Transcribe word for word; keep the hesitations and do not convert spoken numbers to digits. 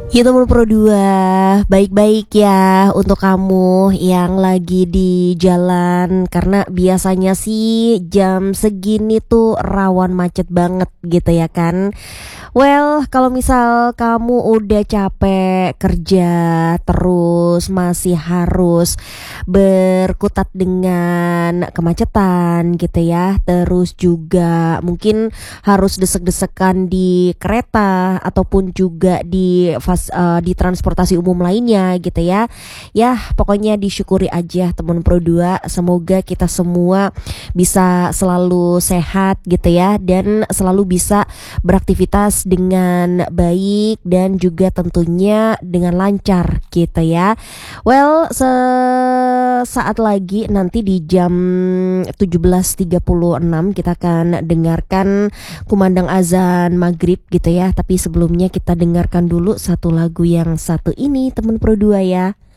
Ya teman Pro dua, baik-baik ya untuk kamu yang lagi di jalan. Karena biasanya sih jam segini tuh rawan macet banget gitu ya kan. Well, kalau misal kamu udah capek kerja terus masih harus berkutat dengan kemacetan gitu ya. Terus juga mungkin harus desek-desekan di kereta ataupun juga di fas, uh, di transportasi umum lainnya gitu ya. Ya, pokoknya disyukuri aja teman Pro dua. Semoga kita semua bisa selalu sehat gitu ya dan selalu bisa beraktivitas dengan baik dan juga tentunya dengan lancar gitu ya. Well, sesaat lagi nanti di jam tujuh belas tiga puluh enam kita akan dengarkan kumandang azan maghrib gitu ya. Tapi sebelumnya kita dengarkan dulu satu lagu yang satu ini teman Pro dua ya.